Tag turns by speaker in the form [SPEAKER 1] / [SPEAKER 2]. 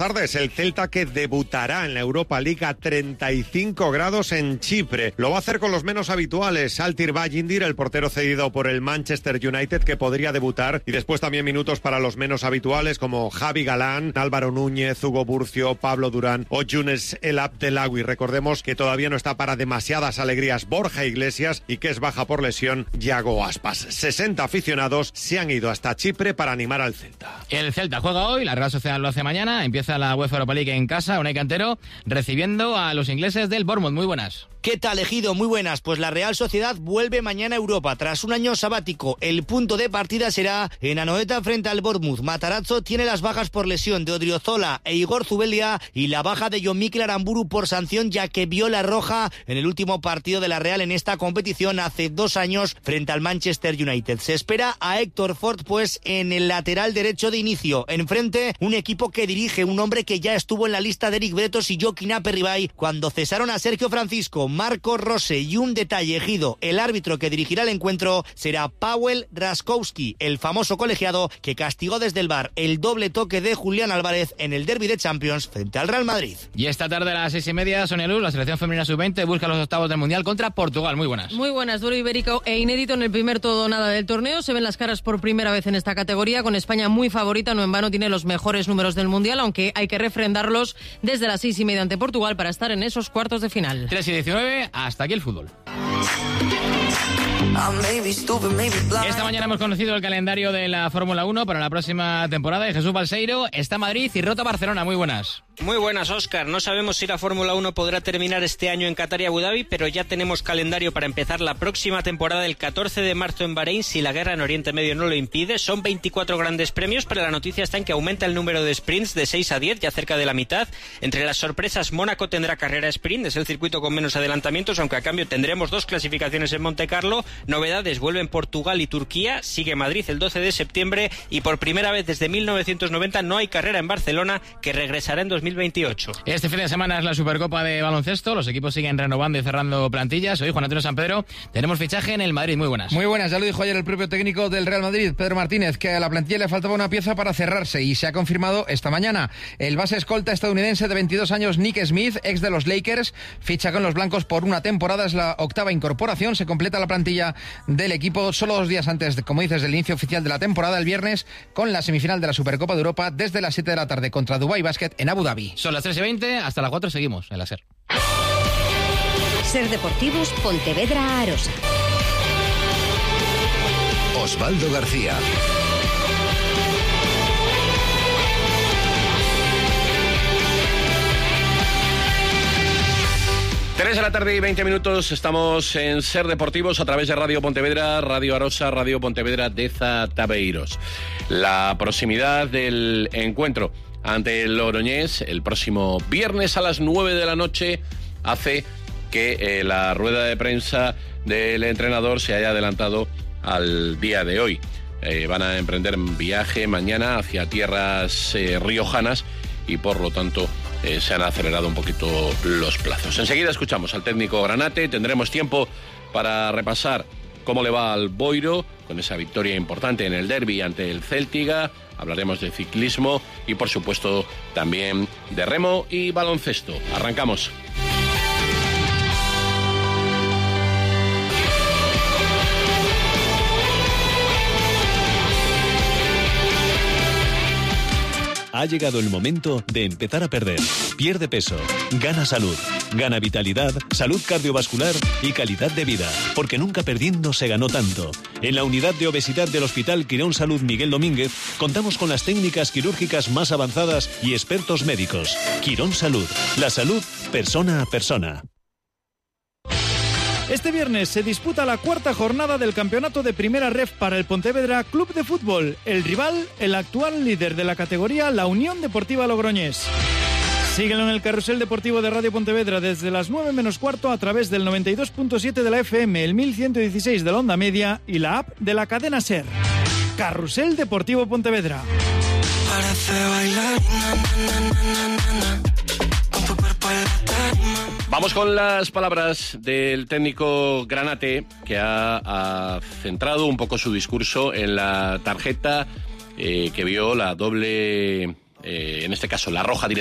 [SPEAKER 1] Tardes, el Celta que debutará en la Europa League a 35 grados en Chipre. Lo va a hacer con los menos habituales. Altir Bajindir, el portero cedido por el Manchester United, que podría debutar. Y después también minutos para los menos habituales como Javi Galán, Álvaro Núñez, Hugo Burcio, Pablo Durán o Younes El Abdelawi. Recordemos que todavía no está para demasiadas alegrías Borja Iglesias y que es baja por lesión Yago Aspas. 60 aficionados se han ido hasta Chipre para animar al Celta.
[SPEAKER 2] El Celta juega hoy, la Real Sociedad lo hace mañana. Empieza la UEFA Europa League en casa, Unai Cantero, recibiendo a los ingleses del Bournemouth. Muy buenas.
[SPEAKER 3] ¿Qué tal, Ejido? Muy buenas. Pues la Real Sociedad vuelve mañana a Europa. Tras un año sabático, el punto de partida será en Anoeta frente al Bournemouth. Matarazzo tiene las bajas por lesión de Odriozola e Igor Zubeldia y la baja de Jon Mikel Aramburu por sanción, ya que vio la roja en el último partido de la Real en esta competición hace 2 años frente al Manchester United. Se espera a Héctor Ford pues en el lateral derecho de inicio. Enfrente, un equipo que dirige un hombre que ya estuvo en la lista de Eric Bretos y Joaquín Aperribay cuando cesaron a Sergio Francisco. Marco Rose, y un detalle, Ejido: el árbitro que dirigirá el encuentro será Paweł Raskowski, el famoso colegiado que castigó desde el VAR el doble toque de Julián Álvarez en el derbi de Champions frente al Real Madrid.
[SPEAKER 2] Y esta tarde a las 6:30, Sonia Luz, la selección femenina sub-20 busca los octavos del Mundial contra Portugal. Muy buenas.
[SPEAKER 4] Muy buenas, duro, ibérico e inédito en el primer todo nada del torneo. Se ven las caras por primera vez en esta categoría, con España muy favorita. No en vano tiene los mejores números del Mundial, aunque hay que refrendarlos desde las 6:30 ante Portugal para estar en esos cuartos de final.
[SPEAKER 2] 3:19, hasta aquí el fútbol. Esta mañana hemos conocido el calendario de la Fórmula 1 para la próxima temporada y Jesús Balseiro está Madrid y Rota Barcelona. Muy buenas.
[SPEAKER 5] Muy buenas, Óscar. No sabemos si la Fórmula 1 podrá terminar este año en Qatar y Abu Dhabi, pero ya tenemos calendario para empezar la próxima temporada el 14 de marzo en Bahrein, si la guerra en Oriente Medio no lo impide. Son 24 grandes premios, pero la noticia está en que aumenta el número de sprints de 6 a 10, ya cerca de la mitad. Entre las sorpresas, Mónaco tendrá carrera sprint, es el circuito con menos adelantamientos, aunque a cambio tendremos 2 clasificaciones en Monte Carlo. Novedades, vuelven Portugal y Turquía, sigue Madrid el 12 de septiembre y por primera vez desde 1990 no hay carrera en Barcelona, que regresará en 2028.
[SPEAKER 2] Este fin de semana es la Supercopa de baloncesto, los equipos siguen renovando y cerrando plantillas. Hoy, Juan Antonio Sanpedro, tenemos fichaje en el Madrid. Muy buenas.
[SPEAKER 6] Muy buenas, ya lo dijo ayer el propio técnico del Real Madrid, Pedro Martínez, que a la plantilla le faltaba una pieza para cerrarse y se ha confirmado esta mañana. El base escolta estadounidense de 22 años, Nick Smith, ex de los Lakers, ficha con los blancos por una temporada, es la 8ª incorporación, se completa la plantilla del equipo solo 2 días antes, como dices, del inicio oficial de la temporada, el viernes, con la semifinal de la Supercopa de Europa desde las 7 de la tarde contra Dubai Basket en Abu Dhabi.
[SPEAKER 2] Son las 3:20, hasta las 4 seguimos en la SER.
[SPEAKER 7] SER Deportivos, Pontevedra, Arosa.
[SPEAKER 8] Osvaldo García.
[SPEAKER 9] Tres de la tarde y 20 minutos, estamos en SER Deportivos a través de Radio Pontevedra, Radio Arosa, Radio Pontevedra Deza Tabeiros. La proximidad del encuentro ante el Logroñés el próximo viernes a las 9 de la noche hace que la rueda de prensa del entrenador se haya adelantado al día de hoy. Van a emprender un viaje mañana hacia tierras riojanas y por lo tanto se han acelerado un poquito los plazos. Enseguida escuchamos al técnico Granate, tendremos tiempo para repasar cómo le va al Boiro con esa victoria importante en el derbi ante el Céltiga. Hablaremos de ciclismo y por supuesto también de remo y baloncesto. Arrancamos.
[SPEAKER 10] Ha llegado el momento de empezar a perder. Pierde peso, gana salud, gana vitalidad, salud cardiovascular y calidad de vida. Porque nunca perdiendo se ganó tanto. En la unidad de obesidad del Hospital Quirón Salud Miguel Domínguez contamos con las técnicas quirúrgicas más avanzadas y expertos médicos. Quirón Salud, la salud persona a persona.
[SPEAKER 11] Este viernes se disputa la 4ª jornada del campeonato de Primera Ref para el Pontevedra Club de Fútbol. El rival, el actual líder de la categoría, la Unión Deportiva Logroñés. Síguelo en el carrusel deportivo de Radio Pontevedra desde las 9 menos cuarto a través del 92.7 de la FM, el 1116 de la onda media y la app de la cadena SER. Carrusel Deportivo Pontevedra.
[SPEAKER 12] Parece bailar, con tu cuerpo en la tarima.
[SPEAKER 9] Vamos con las palabras del técnico Granate, que ha centrado un poco su discurso en la tarjeta que vio la doble en este caso la roja